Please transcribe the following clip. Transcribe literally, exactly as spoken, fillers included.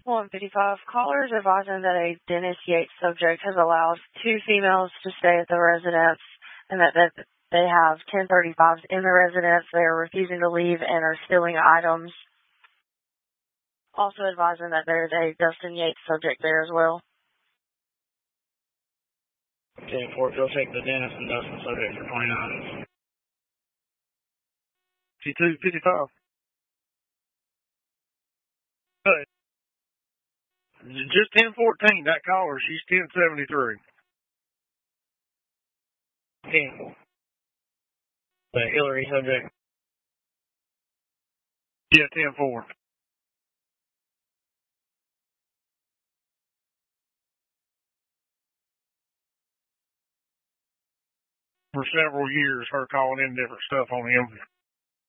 one fifty-five, callers advising that a Dennis Yates subject has allowed two females to stay at the residence and that, that they have ten thirty-fives in the residence. They are refusing to leave and are stealing items. Also advising that there's a Dustin Yates subject there as well. ten four, go take the Dennis and Dustin subject for twenty-nine. T two fifty-five. Hey. Just ten fourteen, that caller, she's ten seventy-three. ten. The Hillary subject. Yeah, ten four. For several years, her calling in different stuff on him.